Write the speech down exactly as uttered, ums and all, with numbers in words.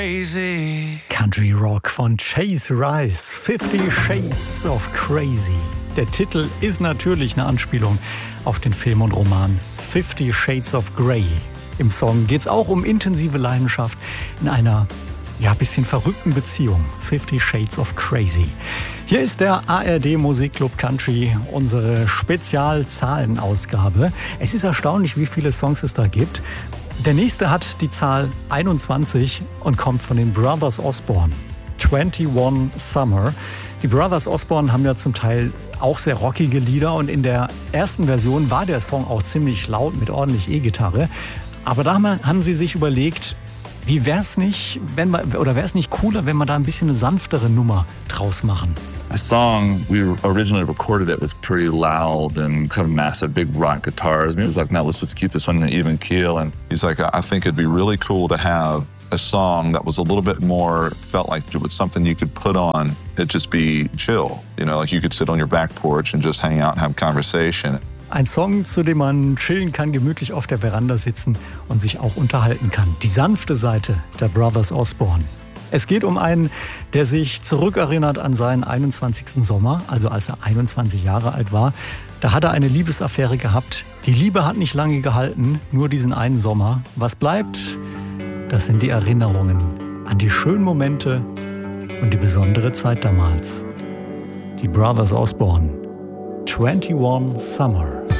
Crazy. Country Rock von Chase Rice, Fifty Shades of Crazy. Der Titel ist natürlich eine Anspielung auf den Film und Roman Fifty Shades of Grey. Im Song geht es auch um intensive Leidenschaft in einer ja, bisschen verrückten Beziehung. Fifty Shades of Crazy. Hier ist der A R D Musikclub Country, unsere Spezialzahlenausgabe. Es ist erstaunlich, wie viele Songs es da gibt. Der nächste hat die Zahl einundzwanzig und kommt von den Brothers Osborne. einundzwanzig Summer. Die Brothers Osborne haben ja zum Teil auch sehr rockige Lieder und in der ersten Version war der Song auch ziemlich laut mit ordentlich E-Gitarre. Aber da haben sie sich überlegt, wie wär's nicht, wenn man, oder wäre es nicht cooler, wenn wir da ein bisschen eine sanftere Nummer draus machen? The song, we originally recorded it, was pretty loud and kind of massive, big rock guitars. And he was like, no, let's just keep this one in an even keel. And he's like, I think it'd be really cool to have a song that was a little bit more, felt like it was something you could put on. It'd just be chill. You know, like you could sit on your back porch and just hang out and have conversation. Ein Song, zu dem man chillen kann, gemütlich auf der Veranda sitzen und sich auch unterhalten kann. Die sanfte Seite der Brothers Osborne. Es geht um einen, der sich zurückerinnert an seinen einundzwanzigsten Sommer, also als er einundzwanzig Jahre alt war. Da hat er eine Liebesaffäre gehabt. Die Liebe hat nicht lange gehalten, nur diesen einen Sommer. Was bleibt? Das sind die Erinnerungen an die schönen Momente und die besondere Zeit damals. Die Brothers Osborne. einundzwanzig Summer.